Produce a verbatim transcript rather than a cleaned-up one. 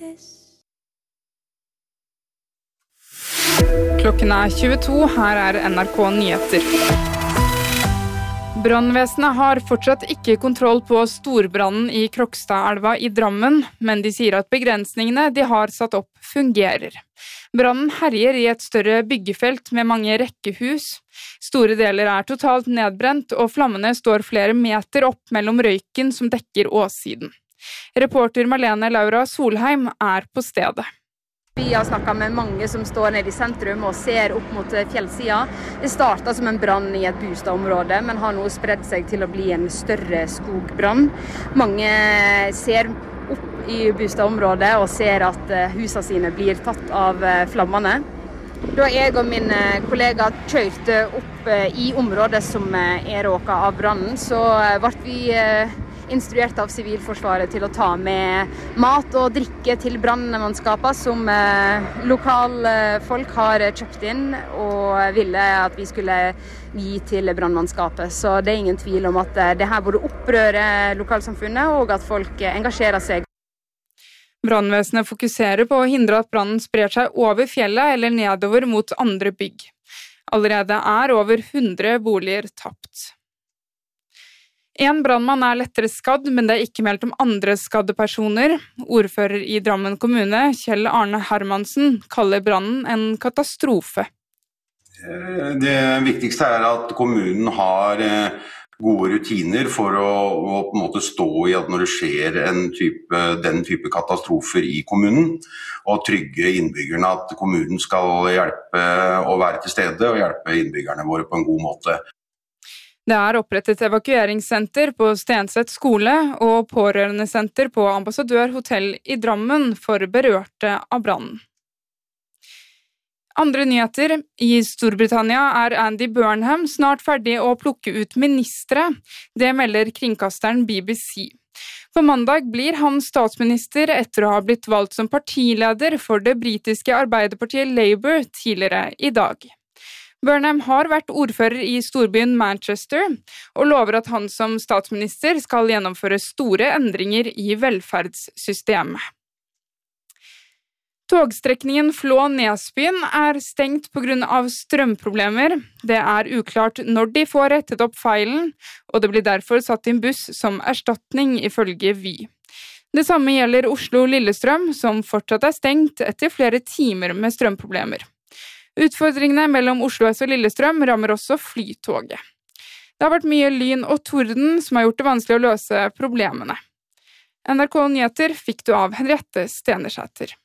Klokken er tjueto, her er N R K Nyheter. Brannvesenet har fortsatt ikke kontroll på storbrannen i Krokstadelva i Drammen, men de sier at begrensningene de har satt opp fungerer. Brannen herjer i et større byggefelt med mange rekkehus. Store deler er totalt nedbrent, og flammene står flere meter opp mellom røyken som dekker åssiden. Reporter Marlene Laura Solheim er på stedet. Vi har snakket med mange som står nede i sentrum og ser opp mot fjellsida. Det startet som en brann i et bostadområde, men har nå spredd seg til å bli en større skogbrann. Mange ser opp i bostadområdet og ser at husene sine blir tatt av flammene. Da jeg og min kollega kjørte opp i området som er råket av brannen, så ble vi instruert av Sivilforsvaret til å ta med mat og drikke til brannmannskapet som eh, lokalfolk har kjøpt inn og ville at vi skulle gi til brannmannskapet. Så det er ingen tvil om at det her burde opprøre lokalsamfunnet og at folk engasjerer seg. Brannvesenet fokuserer på å hindre at brannen sprer seg over fjellet eller nedover mot andre bygg. Allerede er over hundre boliger tapt. En brannmann er lettere skadd, men det er ikke meldt om andre skadde personer. Ordfører i Drammen kommune, Kjell Arne Hermansen, kaller brannen en katastrofe. Det viktigste er at kommunen har gode rutiner for å, å på en måte stå i at når det skjer en type, den type katastrofer i kommunen, og trygge innbyggerne at kommunen skal hjelpe å være til stede og hjelpe innbyggerne våre på en god måte. Det er opprettet evakueringssenter på Stenset skole og pårørendesenter på Ambassadør hotell i Drammen for berørte av brannen. Andre nyheter. I Storbritannia er Andy Burnham snart ferdig å plukke ut ministre. Det melder kringkasteren B B C. På mandag blir han statsminister etter å ha blitt valgt som partileder for det britiske arbeiderpartiet Labour tidligere i dag. Burnham har vært ordfører i storbyen Manchester og lover at han som statsminister skal gjennomføre store endringer i velferdssystemet. Togstrekningen Flå-Nesbyen er stengt på grunn av strømproblemer. Det er uklart når de får rettet opp feilen, og det blir derfor satt inn buss som erstatning ifølge Vy. Det samme gjelder Oslo-Lillestrøm, som fortsatt er stengt etter flere timer med strømproblemer. Utfordringene mellom Oslo S og Lillestrøm rammer også flytoget. Det har vært mye lyn og torden som har gjort det vanskelig å løse problemene. N R K Nyheter fikk du av Henriette Stenersæter.